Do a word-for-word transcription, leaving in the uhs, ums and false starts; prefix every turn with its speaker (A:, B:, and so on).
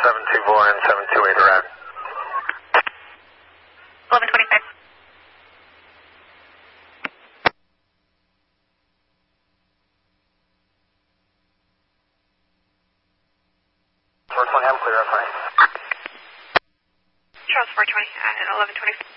A: seven two four and seven two eight around.
B: eleven twenty-five.
A: four twenty, I'm clear, I'm fine.
B: Charles four twenty at eleven twenty-five.